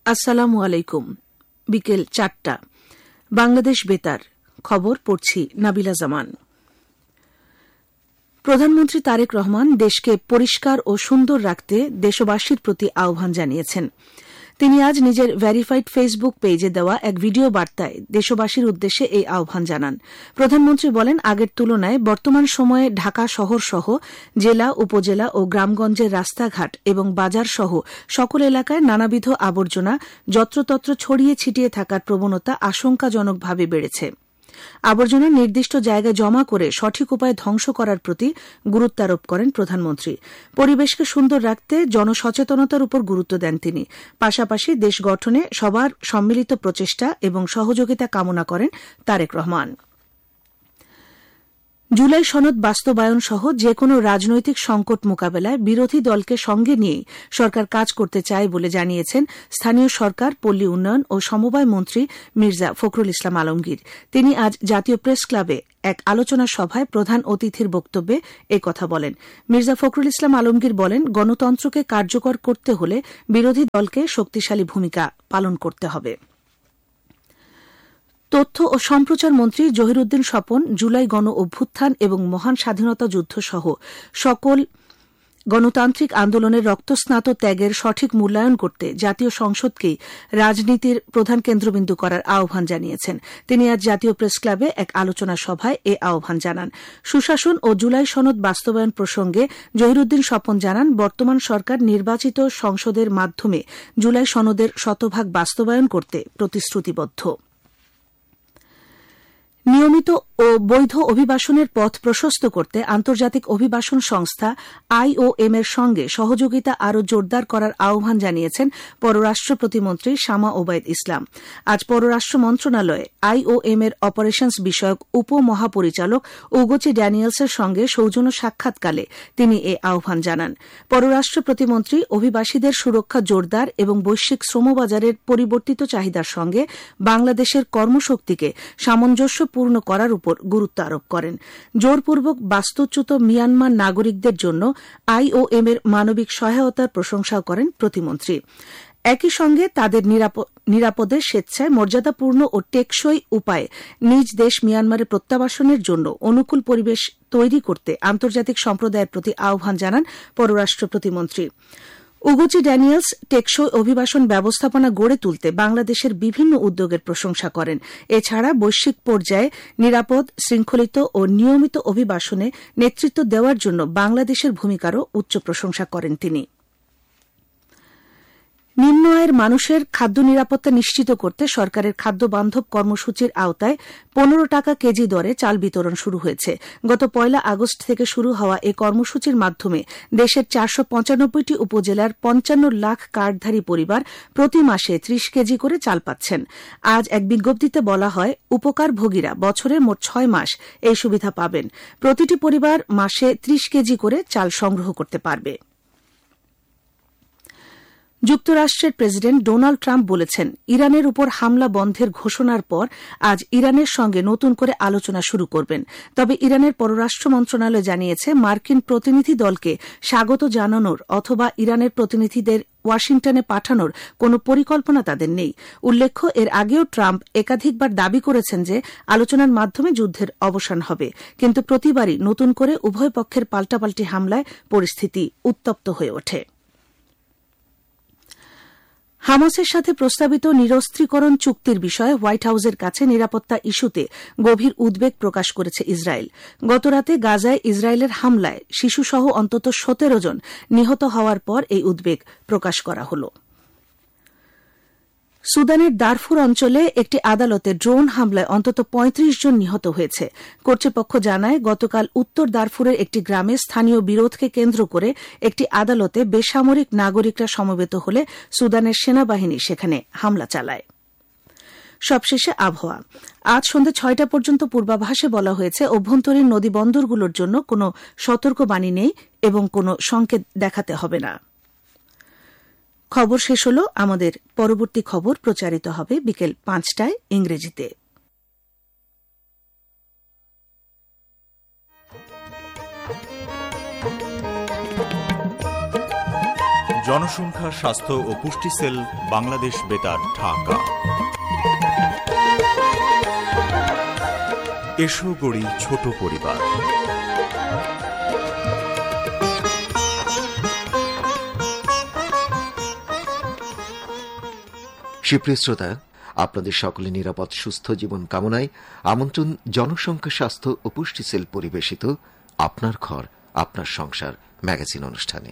আসসালামু আলাইকুম। বিকেল ৪টা। বাংলাদেশ বেতার খবর পড়ছি নাবিলা জামান। প্রধানমন্ত্রী তারেক রহমান দেশকে পরিষ্কার ও সুন্দর রাখতে দেশবাসীর প্রতি আহ্বান জানিয়েছেন। তিনি আজ নিজের ভেরিফাইড ফেসবুক পেজে দেওয়া এক ভিডিও বার্তায় দেশবাসীর উদ্দেশ্যে এই আহ্বান জানান। প্রধানমন্ত্রী বলেন, আগের তুলনায় বর্তমান সময়ে ঢাকা শহর সহ জেলা, উপজেলা ও গ্রামগঞ্জের রাস্তাঘাট এবং বাজার সহ সকল এলাকায় নানাবিধ আবর্জনা যত্রতত্র ছড়িয়ে ছিটিয়ে থাকার প্রবণতা আশঙ্কাজনকভাবে বেড়েছে। আবর্জনা নির্দিষ্ট জায়গায় জমা করে সঠিক উপায়ে ধ্বংস করার প্রতি গুরুত্ব আরোপ করেন প্রধানমন্ত্রী। পরিবেশকে সুন্দর রাখতে জনসচেতনতার উপর গুরুত্ব দেন তিনি। পাশাপাশি দেশ গঠনে সবার সম্মিলিত প্রচেষ্টা এবং সহযোগিতা কামনা করেন তারেক রহমান। জুলাই সনদ বাস্তবায়ন সহ যেকোনো রাজনৈতিক সংকট মোকাবেলায় বিরোধী দলকে সঙ্গে নিয়েই সরকার কাজ করতে চায় বলে জানিয়েছেন স্থানীয় সরকার, পল্লী উন্নয়ন ও সমবায় মন্ত্রী মির্জা ফখরুল ইসলাম আলমগীর। তিনি আজ জাতীয় প্রেস ক্লাবে এক আলোচনা সভায় প্রধান অতিথির বক্তব্যে একথা বলেন। মির্জা ফখরুল ইসলাম আলমগীর বলেন, গণতন্ত্রকে কার্যকর করতে হলে বিরোধী দলকে শক্তিশালী ভূমিকা পালন করতে হবে। তথ্য ও সম্প্রচার মন্ত্রী জহিরুদ্দিন স্বপন জুলাই গণ অভ্যুত্থান এবং মহান স্বাধীনতা যুদ্ধ সহ সকল গণতান্ত্রিক আন্দোলনের রক্তস্নাত ত্যাগের সঠিক মূল্যায়ন করতে জাতীয় সংসদকেই রাজনীতির প্রধান কেন্দ্রবিন্দু করার আহ্বান জানিয়েছেন। তিনি আজ জাতীয় প্রেস ক্লাবে এক আলোচনা সভায় এ আহ্বান জানান। সুশাসন ও জুলাই সনদ বাস্তবায়ন প্রসঙ্গে জহিরুদ্দিন স্বপন জানান, বর্তমান সরকার নির্বাচিত সংসদের মাধ্যমে জুলাই সনদের শতভাগ বাস্তবায়ন করতে প্রতিশ্রুতিবদ্ধ। নিয়মিত ও বৈধ অভিবাসনের পথ প্রশস্ত করতে আন্তর্জাতিক অভিবাসন সংস্থা IOM এর সঙ্গে সহযোগিতা আরও জোরদার করার আহ্বান জানিয়েছেন পররাষ্ট্র প্রতিমন্ত্রী শামা ওবায়দ ইসলাম। আজ পররাষ্ট্র মন্ত্রণালয়ে IOM এর অপারেশনস বিষয়ক উপমহাপরিচালক উগোচি ড্যানিয়েলসের সঙ্গে সৌজন্য সাক্ষাৎকালে তিনি এ আহ্বান জানান। পররাষ্ট্র প্রতিমন্ত্রী অভিবাসীদের সুরক্ষা জোরদার এবং বৈশ্বিক শ্রমবাজারের পরিবর্তিত চাহিদার সঙ্গে বাংলাদেশের কর্মশক্তিকে সামঞ্জস্যপূর্ণ করার উপর গুরুত্ব আরোপ করেন। জোরপূর্বক বাস্তুচ্যুত মিয়ানমার নাগরিকদের জন্য IOM এর মানবিক সহায়তার প্রশংসাও করেন প্রতিমন্ত্রী। একই সঙ্গে তাদের নিরাপদে, স্বেচ্ছায়, মর্যাদাপূর্ণ ও টেকসই উপায়ে নিজ দেশ মিয়ানমারে প্রত্যাবাসনের জন্য অনুকূল পরিবেশ তৈরি করতে আন্তর্জাতিক সম্প্রদায়ের প্রতি আহ্বান জানান পররাষ্ট্র প্রতিমন্ত্রী। উগোচি ড্যানিয়েলস টেকসই অভিবাসন ব্যবস্থাপনা গড়ে তুলতে বাংলাদেশের বিভিন্ন উদ্যোগের প্রশংসা করেন। এছাড়া বৈশ্বিক পর্যায়ে নিরাপদ, শৃঙ্খলিত ও নিয়মিত অভিবাসনে নেতৃত্ব দেওয়ার জন্য বাংলাদেশের ভূমিকারও উচ্চ প্রশংসা করেন তিনি। নিম্ন আয়ের মানুষের খাদ্য নিরাপত্তা নিশ্চিত করতে সরকারের খাদ্য বান্ধব কর্মসূচির আওতায় 15 টাকা কেজি দরে চাল বিতরণ শুরু হয়েছে। গত 1 আগস্ট থেকে শুরু হওয়া এই কর্মসূচির মাধ্যমে দেশের 495টি উপজেলার 55 লাখ কার্ডধারী পরিবার প্রতি মাসে 30 কেজি করে চাল পাচ্ছেন। আজ এক বিজ্ঞপ্তিতে বলা হয়, উপকারভোগীরা বছরে মোট 6 মাস এই সুবিধা পাবেন। প্রতিটি পরিবার মাসে 30 কেজি করে চাল সংগ্রহ করতে পারবে। যুক্তরাষ্ট্রের প্রেসিডেন্ট ডোনাল্ড ট্রাম্প বলেছেন, ইরানের উপর হামলা বন্ধের ঘোষণার পর আজ ইরানের সঙ্গে নতুন করে আলোচনা শুরু করবেন। তবে ইরানের পররাষ্ট্র মন্ত্রণালয় জানিয়েছে, মার্কিন প্রতিনিধি দলকে স্বাগত জানানোর অথবা ইরানের প্রতিনিধিদের ওয়াশিংটনে পাঠানোর কোনো পরিকল্পনা তাদের নেই। উল্লেখ্য, এর আগেও ট্রাম্প একাধিকবার দাবি করেছেন যে আলোচনার মাধ্যমে যুদ্ধের অবসান হবে, কিন্তু প্রতিবারই নতুন করে উভয় পক্ষের পাল্টাপাল্টি হামলায় পরিস্থিতি উত্তপ্ত হয়ে ওঠে। হামাসের সাথে প্রস্তাবিত নিরস্ত্রীকরণ চুক্তির বিষয়ে হোয়াইট হাউসের কাছে নিরাপত্তা ইস্যুতে গভীর উদ্বেগ প্রকাশ করেছে ইসরায়েল। গতরাতে গাজায় ইসরায়েলের হামলায় শিশুসহ অন্তত 17 জন নিহত হওয়ার পর এই উদ্বেগ প্রকাশ করা হল। সুদানের দারফুর অঞ্চলে একটি আদালতে ড্রোন হামলায় অন্তত 35 জন নিহত হয়েছে। কর্তৃপক্ষ জানায়, গতকাল উত্তর দারফুরের একটি গ্রামে স্থানীয় বিরোধকে কেন্দ্র করে একটি আদালতে বেসামরিক নাগরিকরা সমবেত হলে সুদানের সেনাবাহিনী সেখানে হামলা চালায়। সবশেষে আবহাওয়া। আজ সন্ধ্যা 6টা পর্যন্ত পূর্বাভাসে বলা হয়েছে, অভ্যন্তরীণ নদী বন্দরগুলোর জন্য কোনো সতর্কবাণী নেই এবং কোনো সংকেত দেখাতে হবে না। খবর শেষ হল। আমাদের পরবর্তী খবর প্রচারিত হবে বিকেল 5টায় ইংরেজিতে। জনসংখ্যা স্বাস্থ্য ও পুষ্টি সেল, বাংলাদেশ বেতার, ঢাকা। এসো গড়ি ছোট পরিবার। সুপ্রিয় শ্রোতা, আপনাদের সকলে নিরাপদ সুস্থ জীবন কামনায় আমন্ত্রণ জনসংখ্যা স্বাস্থ্য ও পুষ্টি সেল পরিবেশিত আপনার ঘর আপনার সংসার ম্যাগাজিন অনুষ্ঠানে।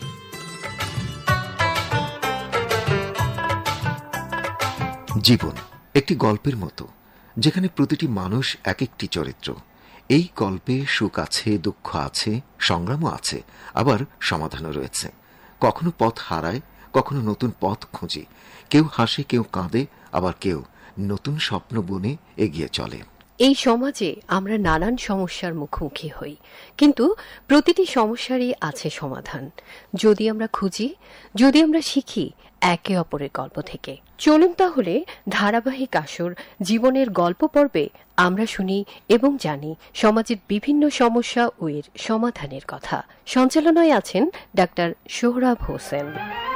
জীবন একটি গল্পের মতো, যেখানে প্রতিটি মানুষ এক একটি চরিত্র। এই গল্পে সুখ আছে, দুঃখ আছে, সংগ্রামও আছে, আবার সমাধানও রয়েছে। কখনো পথ হারায়, কখনো নতুন পথ খুঁজি। কেউ হাসে, কেউ কাঁদে, আবার কেউ নতুন স্বপ্ন বুনে এগিয়ে চলে। এই সমাজে আমরা নানান সমস্যার মুখোমুখি হই, কিন্তু প্রতিটি সমস্যারই আছে সমাধান, যদি আমরা খুঁজি, যদি আমরা শিখি একে অপরের গল্প থেকে। চলুন তাহলে ধারাবাহিক আসর জীবনের গল্প পর্বে আমরা শুনি এবং জানি সমাজের বিভিন্ন সমস্যা ও এর সমাধানের কথা। সঞ্চালনায় আছেন ডাক্তার সোহরাব হোসেন।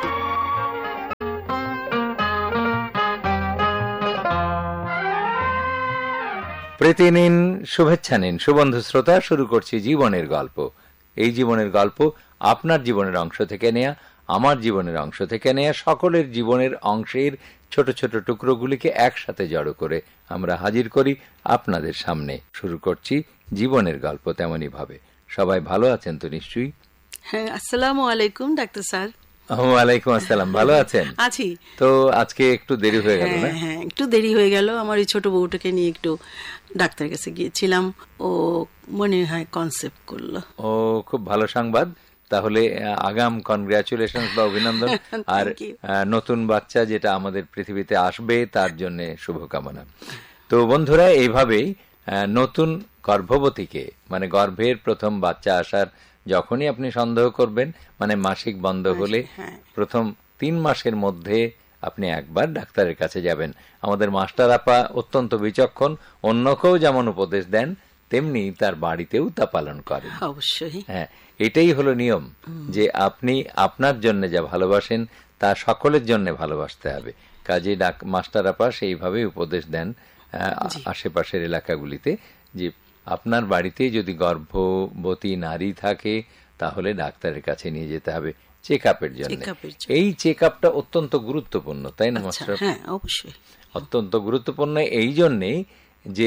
প্রীতি নিন, শুভেচ্ছা নিন সুবন্ধু শ্রোতা। শুরু করছি জীবনের গল্প। এই জীবনের গল্প আপনার জীবনের অংশ থেকে নেয়া, আমার জীবনের অংশ থেকে নেয়া, সকলের জীবনের অংশের ছোট ছোট টুকরোগুলিকে একসাথে জড়ো করে আমরা হাজির করি আপনাদের সামনে। শুরু করছি জীবনের গল্প তেমনই ভাবে। সবাই ভালো আছেন তো নিশ্চয়ই? হ্যাঁ, আসসালামু আলাইকুম ডাক্তার স্যার। ওয়ালাইকুম আসসালাম। ভালো আছেন? আছি। তো আজকে একটু দেরি হয়ে গেল না? হ্যাঁ, একটু দেরি হয়ে গেল। আমার এই ছোট বউটাকে নিয়ে একটু ডাক্তারের কাছে গিয়েছিলাম, ও মনে হয় কনসেপ্ট করলো। ও খুব ভালো সংবাদ। তাহলে আগাম কনগ্রাচুলেশন বা অভিনন্দন। আর নতুন বাচ্চা যেটা আমাদের পৃথিবীতে আসবে তার জন্য শুভকামনা। তো বন্ধুরা, এইভাবেই নতুন গর্ভবতীকে, মানে গর্ভের প্রথম বাচ্চা আসার যখনই আপনি সন্দেহ করবেন, মানে মাসিক বন্ধ হলে প্রথম 3 মাসের মধ্যে আপনি একবার ডাক্তারের কাছে যাবেন। আমাদের মাস্টার আপা অত্যন্ত বিচক্ষণ, অন্যকেও যেমন উপদেশ দেন তেমনি তার বাড়িতেও তা পালন করেন। অবশ্যই। হ্যাঁ, এটাই হলো নিয়ম, যে আপনি আপনার জন্য যা ভালোবাসেন তা সকলের জন্য ভালোবাসতে হবে। কাজে মাস্টার আপা সেইভাবেই উপদেশ দেন আশেপাশের এলাকাগুলিতে, যে আপনার বাড়িতে যদি গর্ভবতী নারী থাকে তাহলে ডাক্তারের কাছে নিয়ে যেতে হবে চেক আপের জন্য। এই চেক আপটা অত্যন্ত গুরুত্বপূর্ণ, তাই না মাস্টার? হ্যাঁ, অবশ্যই অত্যন্ত গুরুত্বপূর্ণ এই জন্যে যে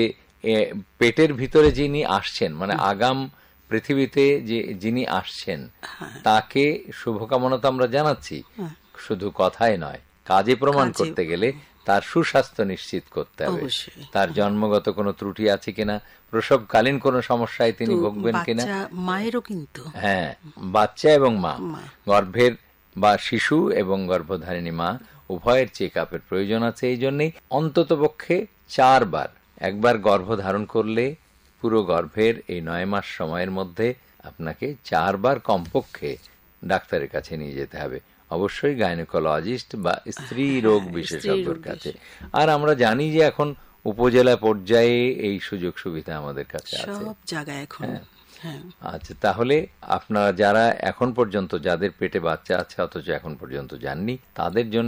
পেটের ভিতরে যিনি আসছেন, মানে আগাম পৃথিবীতে যে যিনি আসছেন তাকে শুভকামনা তো আমরা জানাচ্ছি, শুধু কথায় নয়, কাজে প্রমাণ করতে গেলে তার সুস্বাস্থ্য নিশ্চিত করতে হবে। তার জন্মগত কোনো ত্রুটি আছে কিনা, প্রসবকালীন কোনো সমস্যায় তিনি ভুগবেন কিনা, মায়েরও কিন্তু, হ্যাঁ, বাচ্চা এবং মা, গর্ভের বা শিশু এবং গর্ভধারিণী মা উভয়ের চেক আপের প্রয়োজন আছে। এই জন্যই অন্তত পক্ষে 4 বার, একবার গর্ভধারণ করলে পুরো গর্ভের এই 9 মাস সময়ের মধ্যে আপনাকে 4 বার কমপক্ষে ডাক্তারের কাছে নিয়ে যেতে হবে, অবশ্যই গাইনোকোলজিস্ট বা স্ত্রী রোগ বিশেষজ্ঞের কাছে। আর আমরা জানি যে এখন উপজেলা পর্যায়ে এই সুযোগ সুবিধা আমাদের কাছে আছে, সব জায়গায় এখন। আচ্ছা, তাহলে আপনারা যারা এখন পর্যন্ত, যাদের পেটে বাচ্চা আছে অথচ এখন পর্যন্ত যাননি, তাদের জন্য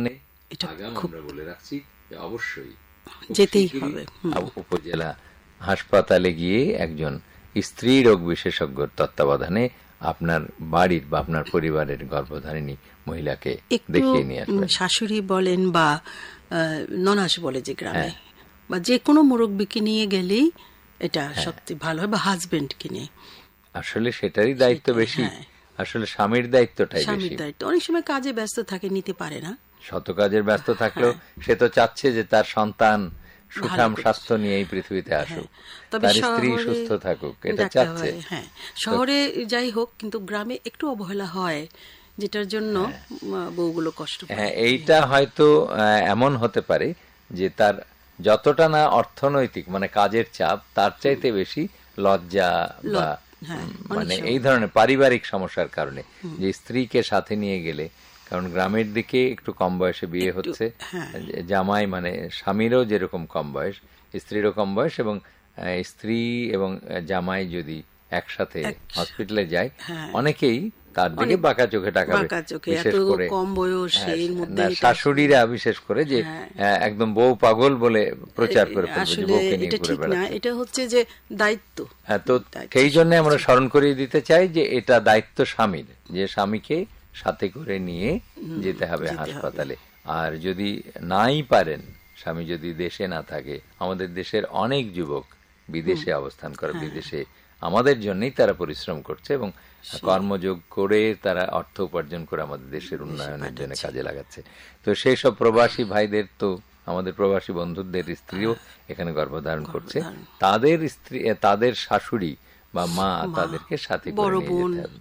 আমরা বলে রাখছি যে অবশ্যই যেতেই হবে উপজেলা হাসপাতালে গিয়ে একজন স্ত্রী রোগ বিশেষজ্ঞর তত্ত্বাবধানে আপনার বাড়ির বা আপনার পরিবারের গর্ভধারিণী মহিলাকে দেখিয়ে নিয়ে আসবেন। শাশুড়ি বলেন বা ননাস বলে যে গ্রামে, বা যে কোনো মুরব্বীকে নিয়ে গেলেই এটা সবচেয়ে ভালো হয়, বা হাজবেন্ডকে নিয়ে। আসলে সেটারই দায়িত্ব বেশি, আসলে স্বামীর দায়িত্বটাই বেশি। অনেক সময় কাজে ব্যস্ত থাকে, নিতে পারে না। শত কাজের ব্যস্ত থাকলেও সে তো চাচ্ছে যে তার সন্তান সুঠাম স্বাস্থ্য নিয়ে এই পৃথিবীতে আসুক, তার স্ত্রী সুস্থ থাকুক, এটা চাচ্ছে। হ্যাঁ, শহরে যাই হোক, কিন্তু গ্রামে একটু অবহেলা হয়, যেটার জন্য বউগুলো কষ্ট পায়। হ্যাঁ, এইটা হয়তো এমন হতে পারে যে তার যতটা না অর্থনৈতিক, মানে কাজের চাপ, তার চাইতে বেশি লজ্জা বা মানে এই ধরনের পারিবারিক সমস্যার কারণে, যে স্ত্রীকে সাথে নিয়ে গেলে, কারণ গ্রামের দিকে একটু কম বয়সে বিয়ে হচ্ছে, জামাই মানে স্বামীরও যেরকম কম বয়স, স্ত্রীরও কম বয়স, এবং স্ত্রী এবং জামাই যদি একসাথে হসপিটালে যায়, অনেকেই তার দিকে বাঁকা চোখে তাকাবে, বিশেষ করে কম বয়সের মধ্যে শাশুড়িরা বিশেষ করে, যে একদম বউ পাগল বলে প্রচার করে এটা হচ্ছে যে দায়িত্ব। তো সেই জন্য আমরা স্মরণ করিয়ে দিতে চাই যে এটা দায়িত্ব স্বামীর, যে স্বামীকে সাথে করে নিয়ে যেতে হবে হাসপাতালে। আর যদি নাই পারেন, স্বামী যদি দেশে না থাকে, আমাদের দেশের অনেক যুবক বিদেশে অবস্থান করে, বিদেশে আমাদের জন্যই তারা পরিশ্রম করছে এবং কর্মযোগ করে তারা অর্থ উপার্জন করে আমাদের দেশের উন্নয়নের জন্য কাজে লাগাচ্ছে। তো সেই সব প্রবাসী ভাইদের, তো আমাদের প্রবাসী বন্ধুদের স্ত্রীও এখানে গর্ভধারণ করছে, তাদের স্ত্রী, তাদের শাশুড়ি বা মা তাদেরকে সাথে করে নিয়ে যেতে হবে।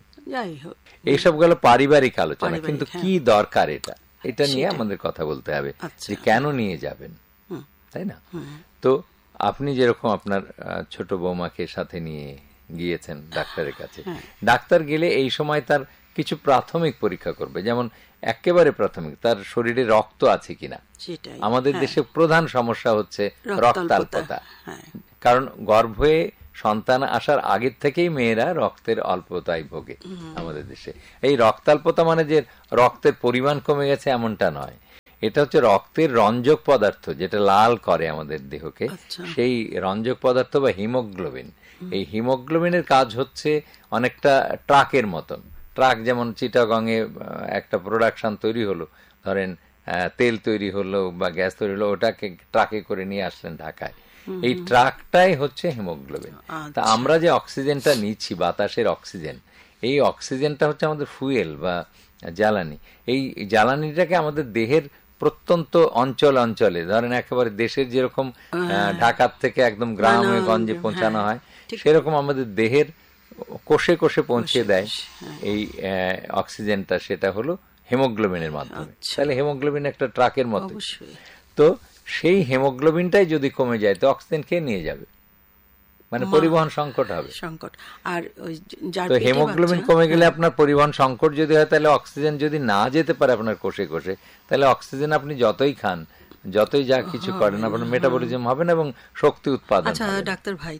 এইসব গেল পারিবারিক আলোচনা, কিন্তু কি দরকার এটা নিয়ে আমাদের কথা বলতে হবে, যে কেন নিয়ে যাবেন, তাই না? তো আপনি যেরকম আপনার ছোট বৌমাকে সাথে নিয়ে গিয়েছেন ডাক্তারের কাছে, ডাক্তার গেলে এই সময় তার কিছু প্রাথমিক পরীক্ষা করবে, যেমন একেবারে প্রাথমিক তার শরীরে রক্ত আছে কিনা। আমাদের দেশে প্রধান সমস্যা হচ্ছে রক্তাল্পতা, কারণ গর্ভে সন্তান আসার আগের থেকেই মেয়েরা রক্তের অল্পতায় ভোগে আমাদের দেশে। এই রক্তাল্পতা মানে যে রক্তের পরিমাণ কমে গেছে এমনটা নয়, এটা হচ্ছে রক্তের রঞ্জক পদার্থ যেটা লাল করে আমাদের দেহকে, সেই রঞ্জক পদার্থ বা হিমোগ্লোবিন। এই হিমোগ্লোবিনের কাজ হচ্ছে অনেকটা ট্রাকের মতন। ট্রাক যেমন চিটাগংয়ে একটা প্রোডাকশন তৈরি হলো, ধরেন তেল তৈরি হলো বা গ্যাস তৈরি হলো, ওটাকে ট্রাকে করে নিয়ে আসলেন ঢাকায়, এই ট্রাকটাই হচ্ছে হিমোগ্লোবিন। তা আমরা যে অক্সিজেনটা নিচ্ছি, বাতাসের অক্সিজেন, এই অক্সিজেনটা হচ্ছে আমাদের ফুয়েল বা জ্বালানি। এই জ্বালানিটাকে আমাদের দেহের প্রত্যন্ত অঞ্চলে, ধরেন একেবারে দেশের যেরকম ঢাকার থেকে একদম গ্রামে গঞ্জে পৌঁছানো হয়, সেরকম আমাদের দেহের কোষে কোষে পৌঁছে দেয় এই অক্সিজেনটা, সেটা হলো হিমোগ্লোবিনের মাধ্যমে। তাহলে হিমোগ্লোবিন একটা ট্রাকের মতো। তো সেই হিমোগ্লোবিনটাই যদি কমে যায় তো অক্সিজেন কে নিয়ে যাবে, মানে পরিবহন সংকট হবে। আর তো হিমোগ্লোবিন কমে গেলে আপনার পরিবহন সংকট যদি হয়, তাহলে অক্সিজেন যদি না যেতে পারে আপনার কোষে কোষে, তাহলে অক্সিজেন আপনি যতই খান, যতই যা কিছু করেন, আপনার মেটাবলিজম হবে না এবং শক্তি উৎপাদন। আচ্ছা ডাক্তার ভাই,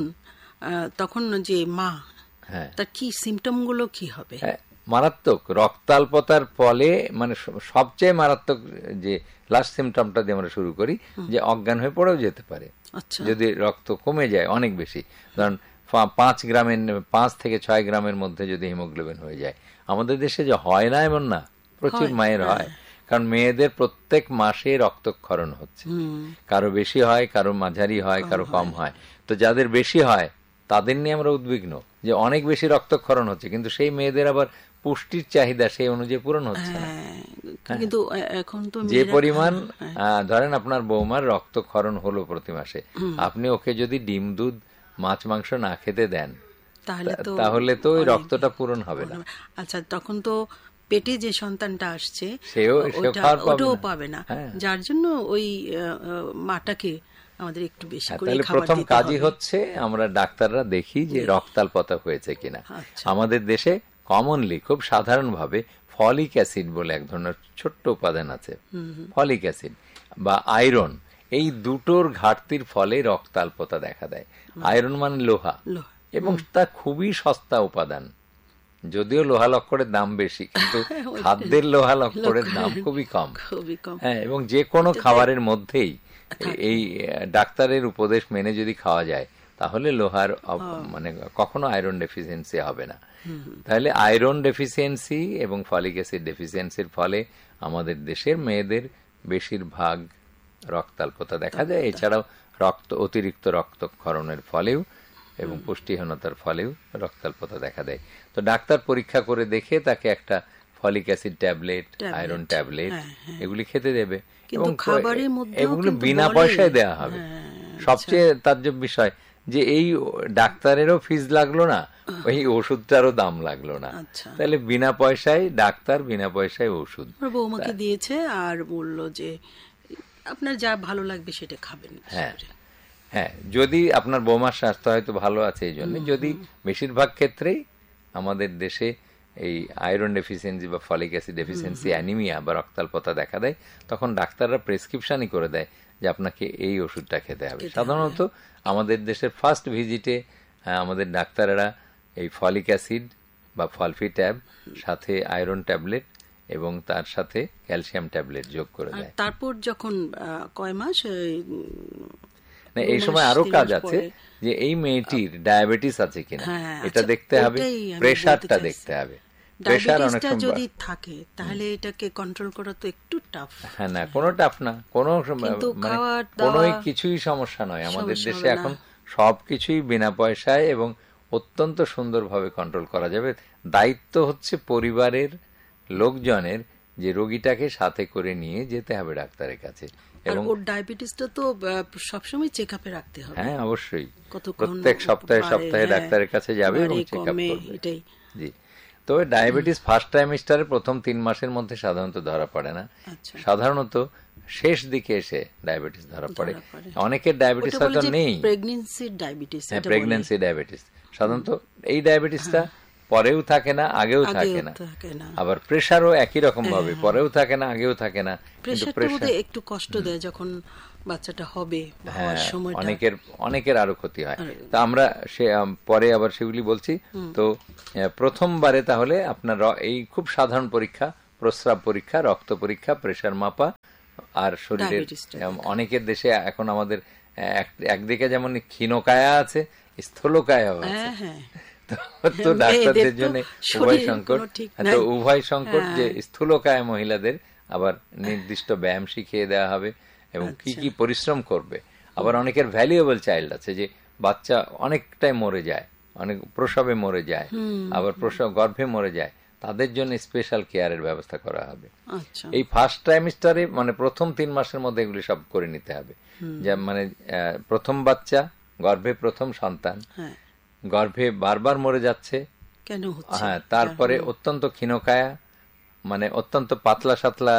তখন যে মা, তার কি সিমটম গুলো কি হবে? মারাত্মক রক্তাল্পতার ফলে, মানে সবচেয়ে মারাত্মক যে লাস্ট সিমটমটা দিয়ে আমরা শুরু করি, যে অজ্ঞান হয়ে পড়েও যেতে পারে যদি রক্ত কমে যায় অনেক বেশি। ধরুন 5 থেকে 6 গ্রামের মধ্যে যদি হিমোগ্লোবিন হয়ে যায়। আমাদের দেশে যে হয় না এমন না, প্রচুর মায়ের হয়, কারণ মেয়েদের প্রত্যেক মাসে রক্তক্ষরণ হচ্ছে, কারো বেশি হয়, কারো মাঝারি হয়, কারো কম হয়। তো যাদের বেশি হয় তাদের নিয়ে আমরা উদ্বিগ্ন যে অনেক বেশি রক্তক্ষরণ হচ্ছে, কিন্তু সেই মেয়েদের আবার পুষ্টির চাহিদা সেই অনুযায়ী পূরণ হচ্ছে না। কিন্তু এখন তো যে পরিমাণ, ধরেন আপনার বৌমার রক্তক্ষরণ হলো প্রতি মাসে, আপনি ওকে যদি ডিম, দুধ, মাছ, মাংস না খেতে দেন, তাহলে তো ওই রক্তটা পূরণ হবে না। আচ্ছা, তখন তো পেটে যে সন্তানটা আসছে ওটাও পাবে না, যার জন্য ওই মাটাকে আমাদের একটু বেশি করে তাহলে প্রথম কাজই হচ্ছে আমরা ডাক্তাররা দেখি যে রক্তাল্পতা হয়েছে কিনা। আমাদের দেশে কমনলি, খুব সাধারণভাবে ফলিক অ্যাসিড বলে এক ধরনের ছোট্ট উপাদান আছে, ফলিক অ্যাসিড বা আয়রন, এই দুটোর ঘাটতির ফলে রক্তাল্পতা দেখা দেয়। আয়রন মানে লোহা, এবং তা খুবই সস্তা উপাদান। যদিও লোহা লক্করের দাম বেশি, কিন্তু খাদ্যের লোহা লক্করের দাম খুবই কম। হ্যাঁ, এবং যে কোনো খাবারের মধ্যেই এই ডাক্তারের উপদেশ মেনে যদি খাওয়া যায়, তাহলে লোহার মানে কখনো আয়রন ডেফিসিয়েন্সি হবে না। তাহলে আয়রন ডেফিসিয়েন্সি এবং ফলিক অ্যাসিড ডেফিসিয়েন্সির ফলে আমাদের দেশের মেয়েদের বেশিরভাগ রক্তাল্পতা দেখা যায়। এছাড়াও অতিরিক্ত রক্তক্ষরণের ফলেও এবং পুষ্টিহীনতার ফলেও রক্তাল্পতা দেখা দেয়। তো ডাক্তার পরীক্ষা করে দেখে তাকে একটা folic acid tablet, iron tablet এগুলি খেতে দেবে, এবং এগুলো বিনা পয়সায় দেওয়া হবে। সবচেয়ে তাজ্জব বিষয় যে এই ডাক্তারেরও ফিজ লাগলো না, ওই ওষুধটারও দাম লাগলো না। তাহলে বিনা পয়সায় ডাক্তার, বিনা পয়সায় ওষুধ বৌমাকে দিয়েছে আর বললো যে আপনার যা ভালো লাগবে সেটা খাবেন। হ্যাঁ, যদি আপনার বৌমার স্বাস্থ্য হয়তো ভালো আছে এই জন্য, যদি বেশিরভাগ ক্ষেত্রেই আমাদের দেশে এই আয়রন ডেফিসিয়েন্সি বা ফলিক অ্যাসিড ডেফিসিয়েন্সি, অ্যানিমিয়া বা রক্তাল্পতা দেখা দেয়, তখন ডাক্তাররা প্রেসক্রিপশনই করে দেয় যে আপনাকে এই ওষুধটা খেতে হবে। সাধারণত আমাদের দেশের ফার্স্ট ভিজিটে আমাদের ডাক্তারেরা এই ফলিক অ্যাসিড বা ফলফি ট্যাব, সাথে আয়রন ট্যাবলেট এবং তার সাথে ক্যালসিয়াম ট্যাবলেট যোগ করে দেয়। তারপর যখন কয় মাস, না এই সময় আরো কাজ আছে যে এই মেয়েটির ডায়াবেটিস আছে কিনা এটা দেখতে হবে, প্রেশারটা দেখতে হবে। প্রেশার অনেক সময় যদি থাকে তাহলে এটাকে কন্ট্রোল করা তো একটু টাফ। হ্যাঁ, না কোনো টাফ না, কোনো কোনোই কিছুই সমস্যা নয়। আমাদের দেশে এখন সবকিছুই বিনা পয়সায় এবং অত্যন্ত সুন্দরভাবে কন্ট্রোল করা যাবে। দায়িত্ব হচ্ছে পরিবারের লোকজনের যে রোগীটাকে সাথে করে নিয়ে যেতে হবে ডাক্তারের কাছে। এবং ওর ডায়াবেটিসটা তো সবসময় চেক আপে রাখতে হবে। হ্যাঁ, অবশ্যই প্রত্যেক সপ্তাহে ডাক্তারের কাছে যাবে এবং চেক আপ করবে। জি, তবে ডায়াবেটিস ফার্স্ট ট্রাইমেস্টারে প্রথম 3 মাসের মধ্যে সাধারণত ধরা পড়ে না, সাধারণত শেষ দিকে এসে ডায়াবেটিস ধরা পড়ে। অনেকের ডায়াবেটিস হয়তো নেই, প্রেগন্যান্সি ডায়াবেটিস সাধারণত এই ডায়াবেটিসটা পরেও থাকে না, আগেও থাকে না। আবার প্রেশারও একই রকম ভাবে পরেও থাকে না, আগেও থাকে না। কিন্তু প্রেশার একটু কষ্ট দেয় যখন বাচ্চাটা হবে, অনেকের আরো ক্ষতি হয়। তা আমরা পরে আবার সেগুলি বলছি। তো প্রথমবারে তাহলে আপনার এই খুব সাধারণ পরীক্ষা, প্রস্রাব পরীক্ষা, রক্ত পরীক্ষা, প্রেশার মাপা, আর শরীরের অনেকের দেশে এখন আমাদের একদিকে যেমন ক্ষীণকায়া আছে, স্থূলকায়াও আছে। তো ডাক্তারদের জন্য উভয় সংকট যে স্থূলকায় মহিলাদের আবার নির্দিষ্ট ব্যায়াম শিখিয়ে দেওয়া হবে এবং কি কি পরিশ্রম করবে। আবার অনেকের ভ্যালুয়েবল চাইল্ড আছে যে বাচ্চা অনেকটাই মরে যায়, অনেক প্রসবে মরে যায়, আবার প্রসব গর্ভে মরে যায়, তাদের জন্য স্পেশাল কেয়ারের ব্যবস্থা করা হবে। এই ফার্স্ট ট্রাইমেস্টারে মানে প্রথম 3 মাসের মধ্যে এগুলি সব করে নিতে হবে। যা মানে প্রথম বাচ্চা, গর্ভে প্রথম সন্তান, গর্ভে বারবার মরে যাচ্ছে কেন হচ্ছে, হ্যাঁ, তারপরে অত্যন্ত ক্ষীণকায়া মানে অত্যন্ত পাতলা সাতলা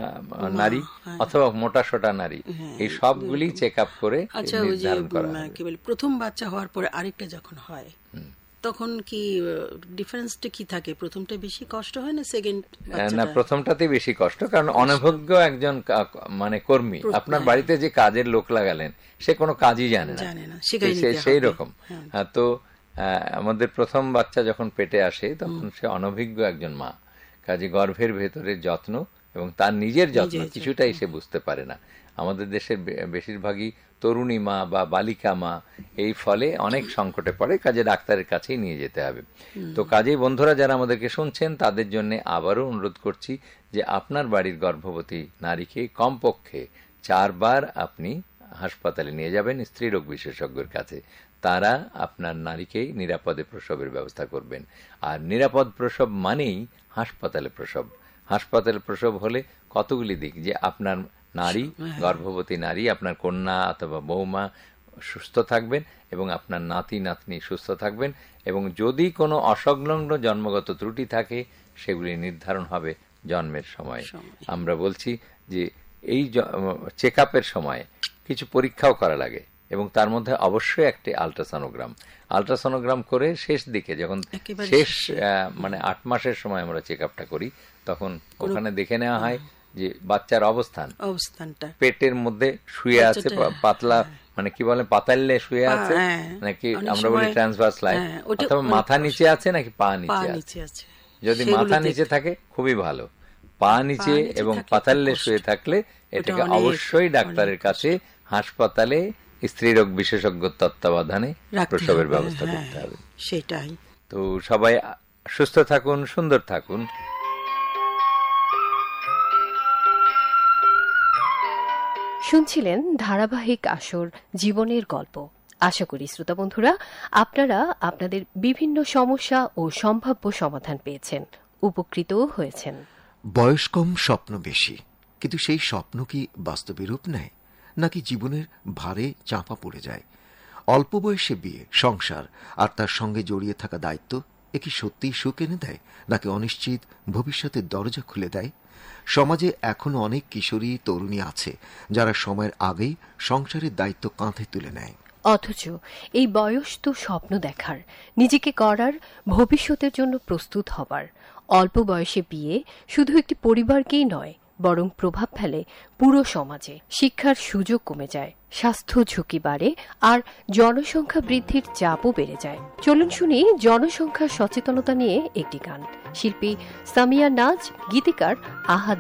নারী অথবা মোটা সোটা নারী, এই সবগুলি চেক আপ করে নির্ধারণ করা হবে। প্রথম বাচ্চা হওয়ার পরে আরেকটা যখন হয় তখন কি ডিফারেন্সটা কি থাকে? প্রথমটা বেশি কষ্ট হয় না সেকেন্ড? না, প্রথমটাতেই বেশি কষ্ট, কারণ অনভিজ্ঞ একজন মানে কর্মী আপনার বাড়িতে যে কাজের লোক লাগালেন সে কোনো কাজই জানে না, সেই রকম। তো আমাদের প্রথম বাচ্চা যখন পেটে আসে তখন সে অনভিজ্ঞ একজন মা, কাজে গর্ভের ভেতরের যত্ন এবং তার নিজের যত্ন কিছুটাই সে বুঝতে পারে না। আমাদের দেশের বেশিরভাগই তরুণী মা বা বালিকা মা এই ফলে অনেক সংকটে পড়ে, কাজে ডাক্তারের কাছেই নিয়ে যেতে হবে। তো কাজেই বন্ধুরা যারা আমাদেরকে শুনছেন তাদের জন্য আবারও অনুরোধ করছি যে আপনার বাড়ির গর্ভবতী নারীকে কমপক্ষে 4 বার আপনি হাসপাতালে নিয়ে যাবেন স্ত্রীরোগ বিশেষজ্ঞের কাছে। তারা আপনার নারীকে নিরাপদে প্রসবের ব্যবস্থা করবেন। আর নিরাপদ প্রসব মানেই হাসপাতালে প্রসব। হাসপাতালে প্রসব হলে কতগুলি দিক, যে আপনার নারী, গর্ভবতী নারী, আপনার কন্যা অথবা বৌমা সুস্থ থাকবেন এবং আপনার নাতি নাতনি সুস্থ থাকবেন, এবং যদি কোনো অসংলগ্ন জন্মগত ত্রুটি থাকে সেগুলি নির্ধারণ হবে জন্মের সময়। আমরা বলছি যে এই চেক আপের সময় কিছু পরীক্ষাও করা লাগে এবং তার মধ্যে অবশ্যই একটি আলট্রাসোনোগ্রাম করে শেষ দিকে যখন শেষ মানে 8 মাসের সময় আমরা চেক আপটা করি তখন ওখানে দেখে নেওয়া হয় যে বাচ্চার অবস্থানটা পেটের মধ্যে শুয়ে আছে, পাতলা মানে কি বলে পাতাল্যে শুয়ে আছে নাকি আমরা বলি ট্রান্সভার্স লাইন, অথবা মাথা নিচে আছে নাকি পা নিচে আছে। যদি মাথা নিচে থাকে খুবই ভালো, পা নিচে এবং পাতাল্যে শুয়ে থাকলে এটাকে অবশ্যই ডাক্তারের কাছে হাসপাতালে স্ত্রীরোগ বিশেষজ্ঞ তত্ত্বাবধানে প্রসবের ব্যবস্থা করতে হবে। সেটাই তো সবাই সুস্থ থাকুন, সুন্দর থাকুন। শুনছিলেন ধারাবাহিক আসর জীবনের গল্প। আশা করি শ্রোতা বন্ধুরা আপনারা আপনাদের বিভিন্ন সমস্যা ও সম্ভাব্য সমাধান পেয়েছেন, উপকৃতও হয়েছেন। বয়স কম, স্বপ্ন বেশি, কিন্তু সেই স্বপ্ন কি বাস্তবে রূপ নেয় নাকি জীবনের ভারে চাপা পড়ে যায়? অল্প বয়সে বিয়ে, সংসার আর তার সঙ্গে জড়িয়ে থাকা দায়িত্ব এ কি সত্যিই সুখ এনে দেয় নাকি অনিশ্চিত ভবিষ্যতের দরজা খুলে দেয়? সমাজে এখনো অনেক কিশোরী তরুণী আছে যারা সময়ের আগেই সংসারের দায়িত্ব কাঁধে তুলে নেয়, অথচ এই বয়স তো স্বপ্ন দেখার, নিজেকে করার, ভবিষ্যতের জন্য প্রস্তুত হবার। অল্প বয়সে বিয়ে শুধু একটি পরিবারকেই নয় বরং প্রভাব ফেলে পুরো সমাজে। শিক্ষার সুযোগ কমে যায়, স্বাস্থ্য ঝুঁকি বাড়ে, আর জনসংখ্যা বৃদ্ধির চাপও বেড়ে যায়। চলুন শুনি জনসংখ্যা সচেতনতা নিয়ে একটি গান। শিল্পী সামিয়া নাজ, গীতিকার আহাদ